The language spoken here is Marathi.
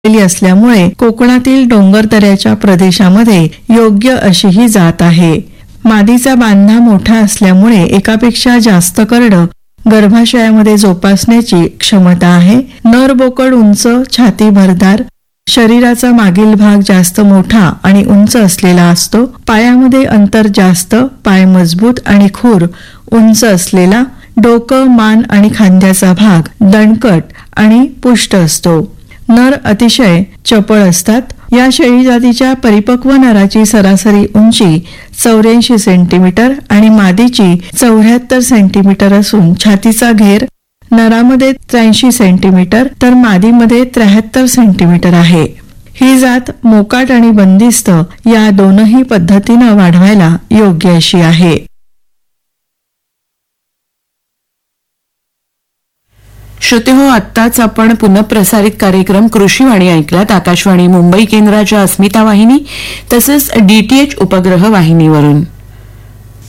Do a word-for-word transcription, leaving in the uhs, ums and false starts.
असल्यामुळे कोकणातील डोंगरदऱ्याच्या प्रदेशामध्ये योग्य अशी ही जात आहे. मादीचा बांधा मोठा असल्यामुळे एकापेक्षा जास्त करडं गर्भाशयामध्ये जोपासण्याची क्षमता आहे. नर बोकड उंच, छाती भरदार, शरीराचा मागील भाग जास्त मोठा आणि उंच असलेला असतो. पायामध्ये अंतर जास्त, पाय मजबूत आणि खूर उंच असलेला, डोकं, मान आणि खांद्याचा भाग दणकट आणि पुष्ट असतो. नर अतिशय चपळ असतात. या शेळी जातीच्या परिपक्व नराची सरासरी उंची चौऱ्याऐंशी सेंटीमीटर आणि मादीची चौऱ्याहत्तर सेंटीमीटर असून छातीचा घेर नरामध्ये त्र्याऐंशी सेंटीमीटर तर मादीमध्ये त्र्याहत्तर सेंटीमीटर आहे. ही जात मोकाट आणि बंदिस्त या दोनही पद्धतीनं वाढवायला योग्य अशी आहे. श्रोते हो, आत्ताच आपण पुनःप्रसारित कार्यक्रम कृषीवाणी ऐकलात आकाशवाणी मुंबई केंद्राच्या अस्मिता वाहिनी तसंच डीटीएच उपग्रह वाहिनीवरून.